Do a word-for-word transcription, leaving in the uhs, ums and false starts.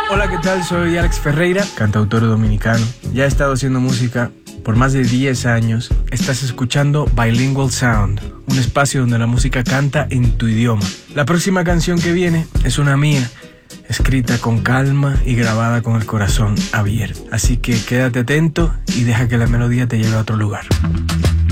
Hola, ¿qué tal? Soy Alex Ferreira, cantautor dominicano. Ya he estado haciendo música por más de diez años. Estás escuchando Bilingual Sound, un espacio donde la música canta en tu idioma. La próxima canción que viene es una mía, escrita con calma y grabada con el corazón abierto. Así que quédate atento y deja que la melodía te lleve a otro lugar.